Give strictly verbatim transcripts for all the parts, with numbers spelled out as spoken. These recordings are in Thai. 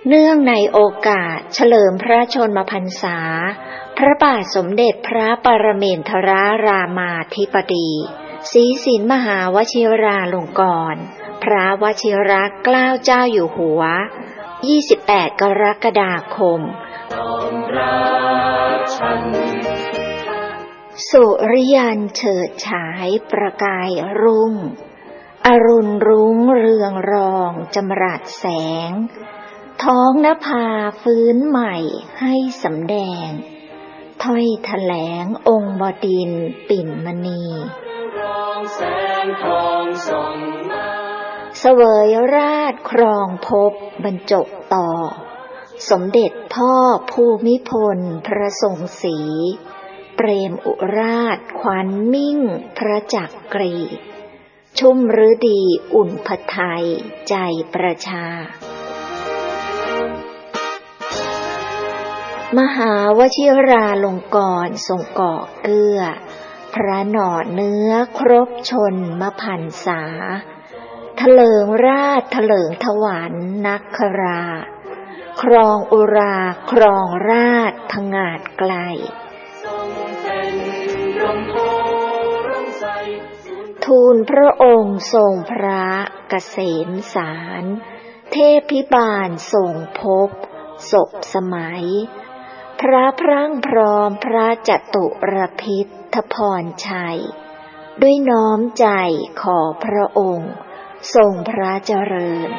เนื่องในโอกาสเฉลิมพระชนมพรรษาพระบาทสมเด็จพระปรเมนทรรามาธิบดีศรีสินมหาวชิราลงกรณ์พระวชิรเกล้าเจ้าอยู่หัวยี่สิบแปดกรกฎาคมสุริยันเฉิดฉายประกายรุ่งอรุณรุ้งเรืองรองจำรัดแสงท้องนภาฟื้นใหม่ให้สำแดงถ้อยแถลงองค์บดินทร์ปิ่นมณีเสวยราชครองภพบรรจบต่อสมเด็จพ่อภูมิพลพระทรงศรีเปรมอุราชขวัญมิ่งพระจักรีชุ่มฤดีอุ่นพทัยใจประชามหาวชิราลงกรณ์ทรงก่อเกื้อพระหน่อเนื้อครบชนมพรรษาทะเลิงราชทะเลิงถวันนักคราครองอุราครองราชผงาดไกลทูลพระองค์ทรงพระเกษมสารเทพพิบาลทรงพบศพสมัยพระพรั่งพร้อมพระจตุรพิธพรชัยด้วยน้อมใจขอพระองค์ทรงพระเจริญ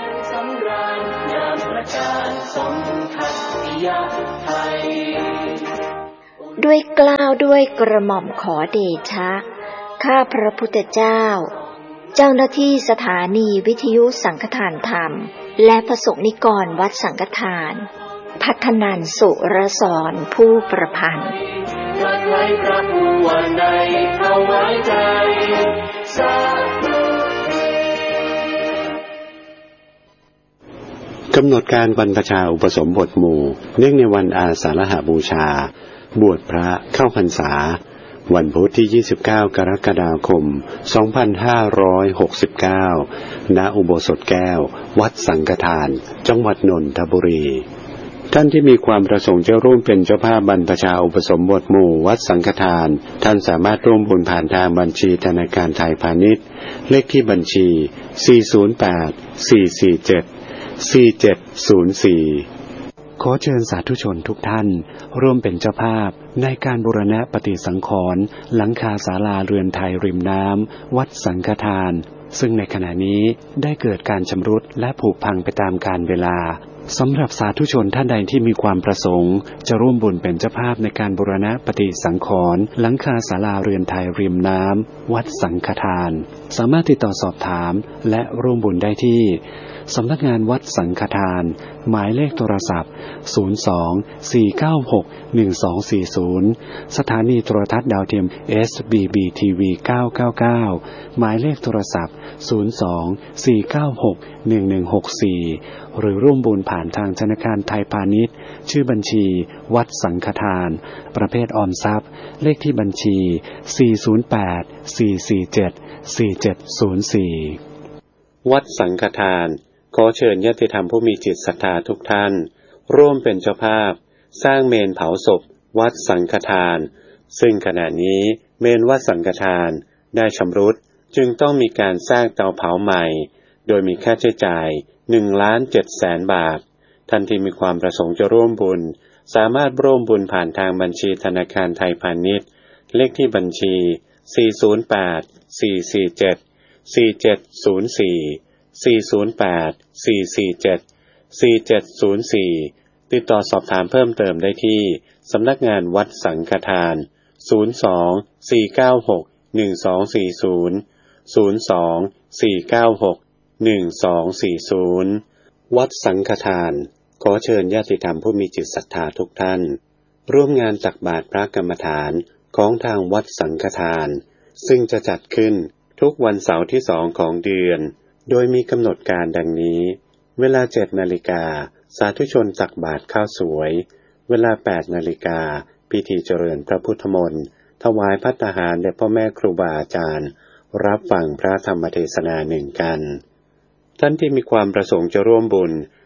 ด้วยเกล้าวด้วยกระหม่อมขอเดชะข้าพระพุทธเจ้าเจ้าหน้าที่สถานีวิทยุสังฆทานธรรมและประสงค์นิกรวัดสังฆทานพัฒนันสุรสรผู้ประพันธ์กำหนดการบรรพชาอุปสมบทหมู่เนื่องในวันอาสาฬหบูชาบวชพระเข้าพรรษาวันพุธที่ยี่สิบเก้ากรกฎาคมสองพันห้าร้อยหกสิบเก้าณอุโบสถแก้ววัดสังฆทานจังหวัดนนทบุรีท่านที่มีความประสงค์จะร่วมเป็นเจ้าภาพบรรพชาอุปสมบทหมู่วัดสังฆทานท่านสามารถร่วมบุญผ่านทางบัญชีธนาคารไทยพาณิชย์เลขที่บัญชีสี่ ศูนย์ แปด สี่ สี่ เจ็ด สี่ เจ็ด ศูนย์ สี่ขอเชิญสาธุชนทุกท่านร่วมเป็นเจ้าภาพในการบูรณะปฏิสังขรณ์หลังคาศาลาเรือนไทยริมน้ำวัดสังฆทานซึ่งในขณะนี้ได้เกิดการชำรุดและผุพังไปตามกาลเวลาสำหรับสาธุชนท่านใดที่มีความประสงค์จะร่วมบุญเป็นเจ้าภาพในการบูรณะปฏิสังขรณ์หลังคาศาลาเรือนไทยริมน้ำวัดสังฆทานสามารถติดต่อสอบถามและร่วมบุญได้ที่สำนักงานวัดสังฆทานหมายเลขโทรศัพท์ศูนย์ สอง สี่ เก้า หก หนึ่ง สอง สี่ ศูนย์สถานีโทรทัศน์ดาวเทียม เอส บี บี ที วี เก้า เก้า เก้าหมายเลขโทรศัพท์ศูนย์ สอง สี่ เก้า หก หนึ่ง หนึ่ง หก สี่หรือร่วมบุญผ่านทางธนาคารไทยพาณิชย์ชื่อบัญชีวัดสังฆทานประเภทออมทรัพย์เลขที่บัญชีสี่ ศูนย์ แปด สี่ สี่ เจ็ด สี่ เจ็ด ศูนย์ สี่วัดสังฆทานขอเชิญญาติธรรมผู้มีจิตศรัทธาทุกท่านร่วมเป็นเจ้าภาพสร้างเมนเผาศพวัดสังฆทานซึ่งขณะนี้เมนวัดสังฆทานได้ชำรุดจึงต้องมีการสร้างเตาเผาใหม่โดยมีค่าใช้จ่ายหนึ่งล้านเจ็ดแสนบาทท่านที่มีความประสงค์จะร่วมบุญสามารถร่วมบุญผ่านทางบัญชีธนาคารไทยพาณิชย์เลขที่บัญชีสี่ ศูนย์ แปด สี่ สี่ เจ็ด สี่ เจ็ด ศูนย์ สี่สี่ ศูนย์ แปด สี่ สี่ เจ็ด สี่ เจ็ด ศูนย์ สี่ติดต่อสอบถามเพิ่มเติมได้ที่สำนักงานวัดสังฆทานศูนย์ สอง สี่ เก้า หก หนึ่ง สอง สี่ ศูนย์ ศูนย์ สอง สี่ เก้า หก หนึ่ง สอง สี่ ศูนย์วัดสังฆทานขอเชิญญาติธรรมผู้มีจิตศรัทธาทุกท่านร่วมงานตักบาตรพระกรรมฐานของทางวัดสังฆทานซึ่งจะจัดขึ้นทุกวันเสาร์ที่สองของเดือนโดยมีกำหนดการดังนี้เวลาเจ็ดนาฬิกาสาธุชนตักบาตรข้าวสวยเวลาแปดนาฬิกาพิธีเจริญพระพุทธมนต์ถวายภัตตาหารแด่พ่อแม่ครูบาอาจารย์รับฟังพระธรรมเทศนาหนึ่งกันท่านที่มีความประสงค์จะร่วมบุญ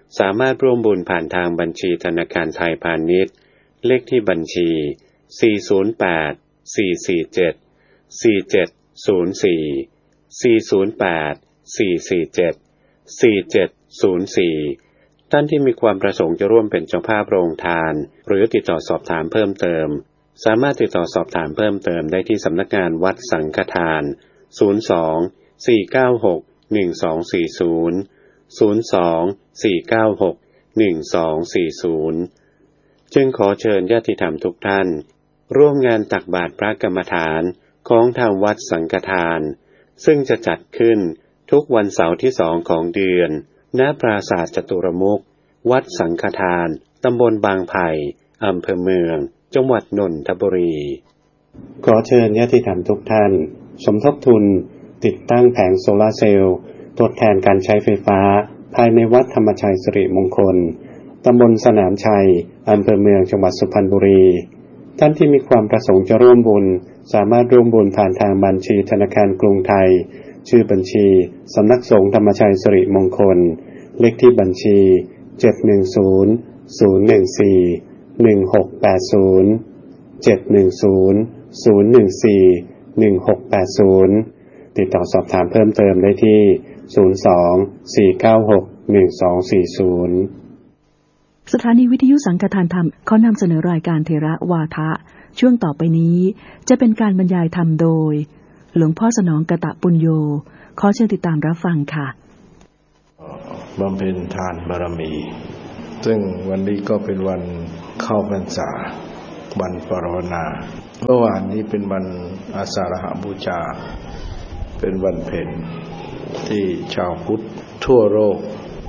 สามารถร่วมบุญผ่านทางบัญชีธนาคารไทยพาณิชย์เลขที่บัญชีสี่ ศูนย์ แปด สี่ สี่ เจ็ด สี่ เจ็ด ศูนย์ สี่ สี่ ศูนย์ แปด สี่ สี่ เจ็ด สี่ เจ็ด ศูนย์ สี่ท่านที่มีความประสงค์จะร่วมเป็นเจ้าภาพโรงทานหรือติดต่อสอบถามเพิ่มเติมสามารถติดต่อสอบถามเพิ่มเติมได้ที่สำนักงานวัดสังฆทานศูนย์ สอง สี่ เก้า หก หนึ่ง สอง สี่ ศูนย์ ศูนย์ สอง สี่ เก้า หก หนึ่ง สอง สี่ ศูนย์จึงขอเชิญญาติธรรมทุกท่านร่วมงานตักบาตรพระกรรมฐานของทางวัดสังฆทานซึ่งจะจัดขึ้นทุกวันเสาร์ที่สองของเดือนณปราสาทจตุรมุขวัดสังฆทานตำบลบางไผ่อำเภอเมืองจังหวัดนนทบุรีขอเชิญญาติธรรมทุกท่านสมทบทุนติดตั้งแผงโซลาร์เซลล์ทดแทนการใช้ไฟฟ้าภายในวัดธรรมชัยสิริมงคลตำบลสนามชัยอำเภอเมืองจังหวัดสุพรรณบุรีท่านที่มีความประสงค์จะร่วมบุญสามารถร่วมบุญผ่านทางบัญชีธนาคารกรุงไทยชื่อบัญชีสำนักสงฆ์ธรรมชัยสิริมงคลเลขที่บัญชีเจ็ด หนึ่ง ศูนย์ ศูนย์ หนึ่ง สี่ หนึ่ง หก แปด ศูนย์ เจ็ด หนึ่ง ศูนย์ ศูนย์ หนึ่ง สี่ หนึ่ง หก แปด ศูนย์ติดต่อสอบถามเพิ่มเติมได้ที่ศูนย์ สอง สี่ เก้า หก หนึ่ง สอง สี่ ศูนย์สถานีวิทยุสังฆทานธรรมขอนำเสนอรายการเทระวาทะช่วงต่อไปนี้จะเป็นการบรรยายธรรมโดยหลวงพ่อสนองกตปุญโญขอเชิญติดตามรับฟังค่ะบำเพ็ญทานบารมีซึ่งวันนี้ก็เป็นวันเข้าพรรษาวันปรณาเมื่อวานนี้เป็นวันอาสาฬหบูชาเป็นวันเพ็ญที่ชาวพุทธทั่วโลก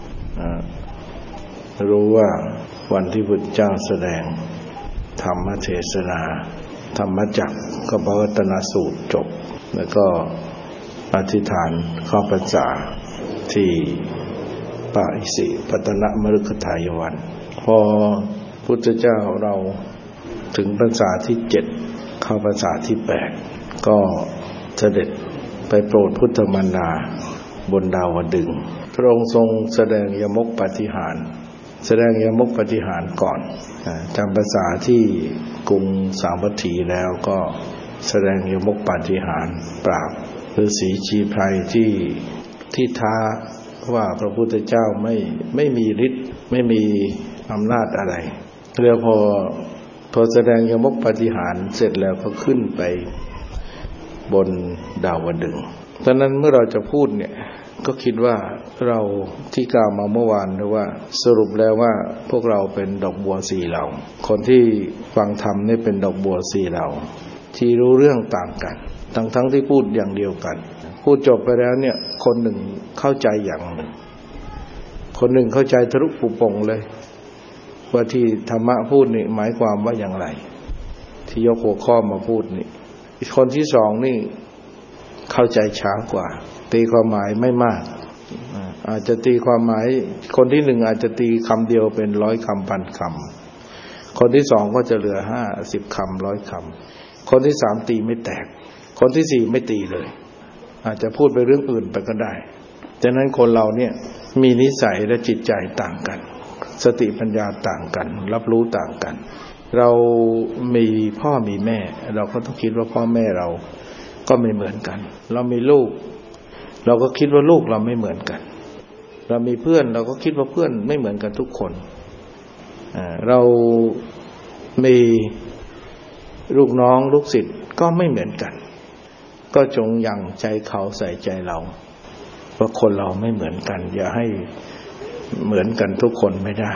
รู้ว่าวันที่พุทธเจ้าแสดงธรรมเทศนาธรรมจักรก็ปวัตตนสูตรจบแล้วก็อธิษฐานเข้าพรรษาที่ป่าอิสิปตนมฤคทายวันพอพุทธเจ้าเราถึงพรรษาที่เจ็ดเข้าพรรษาที่แปดก็เสด็จไปโปรดพุทธมารดาบนดาวดึงส์พระองค์ทรงแสดงยมกปาฏิหาริย์แสดงยมกปาฏิหาริย์ก่อนจำพรรษาที่กรุงสาวัตถีแล้วก็แสดงยมกปาฏิหาริย์ปราบฤาษีชีไพรที่ที่ท้าว่าพระพุทธเจ้าไม่ไม่มีฤทธิ์ไม่มีอำนาจอะไรแล้วพอพอแสดงยมกปาฏิหาริย์เสร็จแล้วก็ขึ้นไปบนดาวดึงส์ฉะนั้นเมื่อเราจะพูดเนี่ยก็คิดว่าเราที่กล่าวมาเมื่อวานว่าสรุปแล้วว่าพวกเราเป็นดอกบัวสี่เหล่าคนที่ฟังธรรมนี่เป็นดอกบัวสี่เหล่าที่รู้เรื่องต่างกันทั้งทั้งที่พูดอย่างเดียวกันพูดจบไปแล้วเนี่ยคนหนึ่งเข้าใจอย่างหนึ่งคนหนึ่งเข้าใจทะลุปุโปร่งเลยว่าที่ธรรมะพูดนี่หมายความว่าอย่างไรที่ยกหัวข้อมาพูดนี่คนที่สองนี่เข้าใจช้ากว่าตีความหมายไม่มากอาจจะตีความหมายคนที่หนึ่งอาจจะตีคำเดียวเป็นร้อยคำพันคำคนที่สองก็จะเหลือห้าสิบคำร้อยคำคนที่สามตีไม่แตกคนที่สี่ไม่ตีเลยอาจจะพูดไปเรื่องอื่นไปก็ได้ฉะนั้นคนเราเนี่ยมีนิสัยและจิตใจต่างกันสติปัญญาต่างกันรับรู้ต่างกันเรามีพ่อมีแม่เราก็ต้องคิดว่าพ่อแม่เราก็ไม่เหมือนกันเรามีลูกเราก็คิดว่าลูกเราไม่เหมือนกันเรามีเพื่อนเราก็คิดว่าเพื่อนไม่เหมือนกันทุกคนเรามีลูกน้องลูกศิษย์ก็ไม่เหมือนกันก็จงยังใจเขาใส่ใจเราว่าคนเราไม่เหมือนกันอย่าให้เหมือนกันทุกคนไม่ได้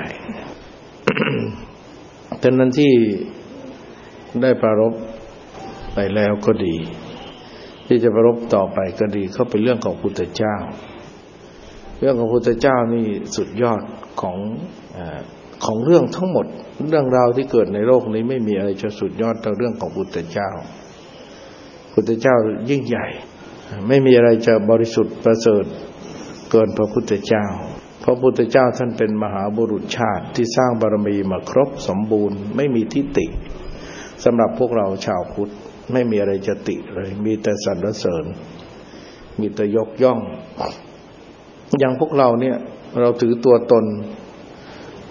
ฉะนั้นที่ได้ประรบไปแล้วก็ดีที่จะประรบต่อไปก็ดีก็เป็นเรื่องของพุทธเจ้าเรื่องของพุทธเจ้านี่สุดยอดของเอ่อของเรื่องทั้งหมดเรื่องราวที่เกิดในโลกนี้ไม่มีอะไรจะสุดยอดเท่าเรื่องของพุทธเจ้าพุทธเจ้ายิ่งใหญ่ไม่มีอะไรจะบริสุทธิ์ประเสริฐเกินพระพุทธเจ้าเพราะพุทธเจ้าท่านเป็นมหาบุรุษชาติที่สร้างบารมีมาครบสมบูรณ์ไม่มีทิฏฐิสำหรับพวกเราชาวพุทธไม่มีอะไรจะติเลยมีแต่สรรเสริญมีแต่ยกย่องอย่างพวกเราเนี่ยเราถือตัวตน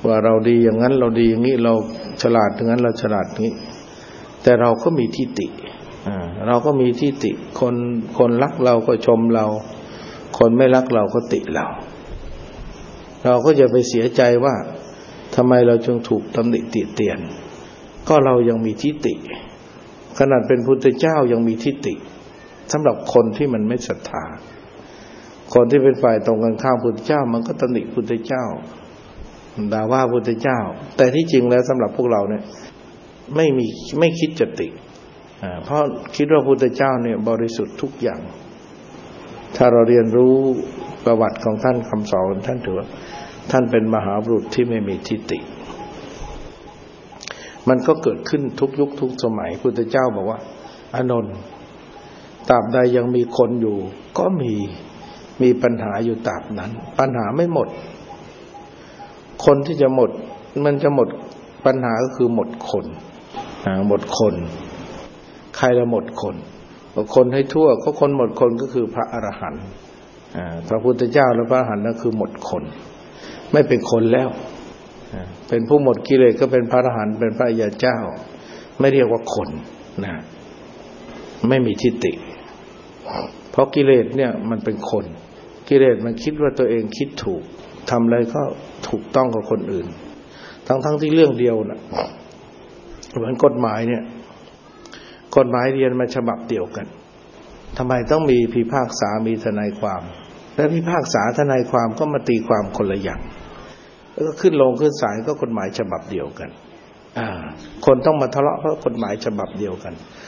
ว่าเราดีอย่างนั้นเราดีอย่างนี้เราฉลาดอย่างนั้นเราฉลาดอย่างนี้แต่เราก็มีทิฏฐิอ่าเราก็มีทิฏฐิคนคนรักเราก็ชมเราคนไม่รักเราก็ติเราเราก็จะไปเสียใจว่าทำไมเราจึงถูกตำหนิติเตียนก็เรายังมีทิฏฐิขนาดเป็นพุทธเจ้ายังมีทิฏฐิสำหรับคนที่มันไม่ศรัทธาคนที่เป็นฝ่ายตรงกันข้ามพุทธเจ้ามันก็ตำหนิพุทธเจ้าด่าว่าพุทธเจ้าแต่ที่จริงแล้วสำหรับพวกเราเนี่ยไม่มีไม่คิดจะติอ่าเพราะคิดว่าพุทธเจ้าเนี่ยบริสุทธิ์ทุกอย่างถ้าเราเรียนรู้ประวัติของท่านคำสอนท่านถือว่าท่านเป็นมหาบุรุษที่ไม่มีทิฏฐิมันก็เกิดขึ้นทุกยุคทุกสมัยพุทธเจ้าบอกว่าอานนท์ตราบใดยังมีคนอยู่ก็มีมีปัญหาอยู่ตราบนั้นปัญหาไม่หมดคนที่จะหมดมันจะหมดปัญหาก็คือหมดคนอ่าหมดคนใครละหมดคนคนให้ทั่วก็คนหมดคนก็คือพระอรหันต์อ่าพระพุทธเจ้าและพระอรหันต์นั่นคือหมดคนไม่เป็นคนแล้วเป็นผู้หมดกิเลสก็เป็นพระอรหันต์เป็นพระอริยเจ้าไม่เรียกว่าคนนะไม่มีทิฏฐิเพราะกิเลสเนี่ยมันเป็นคนกิเลสมันคิดว่าตัวเองคิดถูกทำอะไรก็ถูกต้องกับคนอื่นทั้งๆที่เรื่องเดียวน่ะเหมือนกฎหมายเนี่ยกฎหมายเรียนมาฉบับเดียวกันทำไมต้องมีพิพากษามีทนายความและพิพากษาทนายความก็มาตีความคนละอย่างแล้วก็ขึ้นลงขึ้นศาลก็กฎหมายฉบับเดียวกันอ่าคนต้องมาทะเลาะเพราะกฎหมายฉบับเดียวกัน